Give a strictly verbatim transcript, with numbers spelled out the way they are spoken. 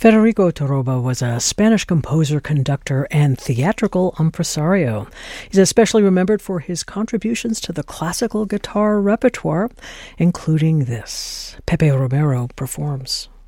Federico Torroba was a Spanish composer, conductor, and theatrical impresario. He's especially remembered for his contributions to the classical guitar repertoire, including this. Pepe Romero performs.